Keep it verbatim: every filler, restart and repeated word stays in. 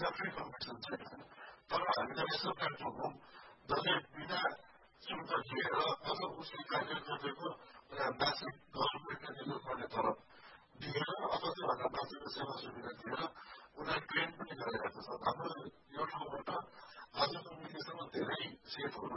विजा free competition छैन तर हामीलाई यसो प्लेटफर्म हौँ जसले बिना शुल्क लिएर अझ उसले कार्य गर्दैको मासिक गभर्मेन्टले दिनुपर्ने तलब दिएर अथवा त्योभन्दा माथिको सेवा सुविधा दिएर उनीहरू ट्रेन पनि गरिरहेको छ। हाम्रो यो ठाउँबाट आज कम्युनिकेसनमा धेरै सेफहरू